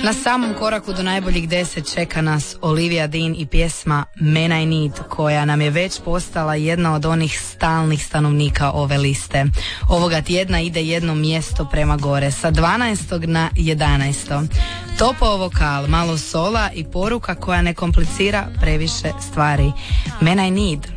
Na samom koraku do najboljih 10 čeka nas Olivia Dean i pjesma Man I Need, koja nam je već postala jedna od onih stalnih stanovnika ove liste. Ovoga tjedna ide jedno mjesto prema gore, sa 12. na 11. Topo vokal, malo sola i poruka koja ne komplicira previše stvari. Man I Need.